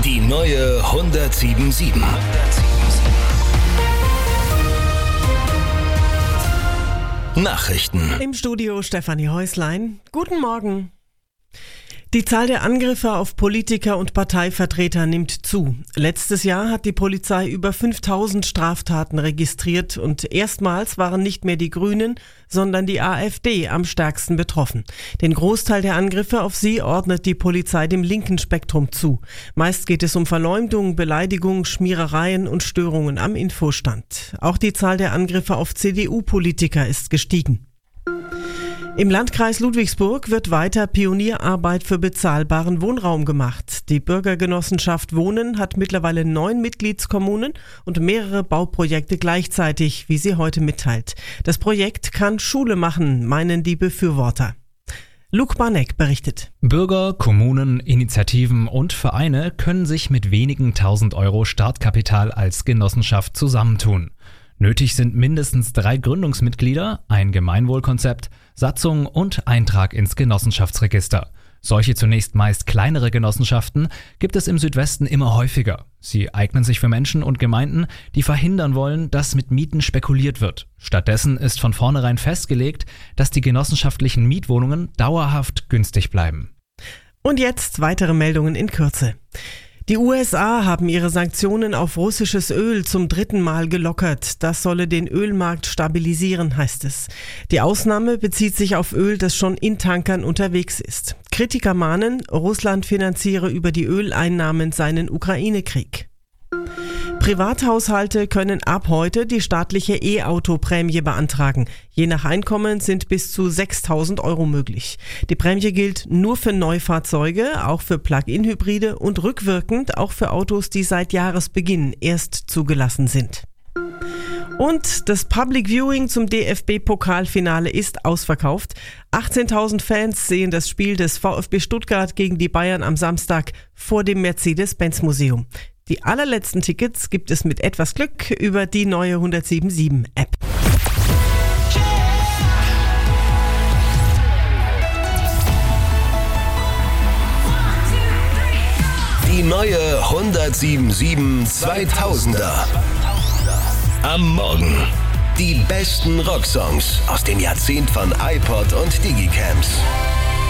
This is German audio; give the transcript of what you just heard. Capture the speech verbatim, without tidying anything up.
Die neue hundertsieben Komma sieben. Nachrichten. Im Studio Stefanie Häuslein. Guten Morgen. Die Zahl der Angriffe auf Politiker und Parteivertreter nimmt zu. Letztes Jahr hat die Polizei über fünftausend Straftaten registriert und erstmals waren nicht mehr die Grünen, sondern die AfD am stärksten betroffen. Den Großteil der Angriffe auf sie ordnet die Polizei dem linken Spektrum zu. Meist geht es um Verleumdung, Beleidigung, Schmierereien und Störungen am Infostand. Auch die Zahl der Angriffe auf C D U-Politiker ist gestiegen. Im Landkreis Ludwigsburg wird weiter Pionierarbeit für bezahlbaren Wohnraum gemacht. Die Bürgergenossenschaft Wohnen hat mittlerweile neun Mitgliedskommunen und mehrere Bauprojekte gleichzeitig, wie sie heute mitteilt. Das Projekt kann Schule machen, meinen die Befürworter. Luke Barneck berichtet. Bürger, Kommunen, Initiativen und Vereine können sich mit wenigen tausend Euro Startkapital als Genossenschaft zusammentun. Nötig sind mindestens drei Gründungsmitglieder, ein Gemeinwohlkonzept, Satzung und Eintrag ins Genossenschaftsregister. Solche zunächst meist kleinere Genossenschaften gibt es im Südwesten immer häufiger. Sie eignen sich für Menschen und Gemeinden, die verhindern wollen, dass mit Mieten spekuliert wird. Stattdessen ist von vornherein festgelegt, dass die genossenschaftlichen Mietwohnungen dauerhaft günstig bleiben. Und jetzt weitere Meldungen in Kürze. Die U S A haben ihre Sanktionen auf russisches Öl zum dritten Mal gelockert. Das solle den Ölmarkt stabilisieren, heißt es. Die Ausnahme bezieht sich auf Öl, das schon in Tankern unterwegs ist. Kritiker mahnen, Russland finanziere über die Öleinnahmen seinen Ukraine-Krieg. Privathaushalte können ab heute die staatliche E-Auto-Prämie beantragen. Je nach Einkommen sind bis zu sechstausend Euro möglich. Die Prämie gilt nur für Neufahrzeuge, auch für Plug-in-Hybride und rückwirkend auch für Autos, die seit Jahresbeginn erst zugelassen sind. Und das Public Viewing zum D F B-Pokalfinale ist ausverkauft. achtzehntausend Fans sehen das Spiel des VfB Stuttgart gegen die Bayern am Samstag vor dem Mercedes-Benz-Museum. Die allerletzten Tickets gibt es mit etwas Glück über die neue hundertsieben Komma sieben App. Die neue hundertsieben Komma sieben zweitausender. Am Morgen. Die besten Rocksongs aus dem Jahrzehnt von iPod und Digicams.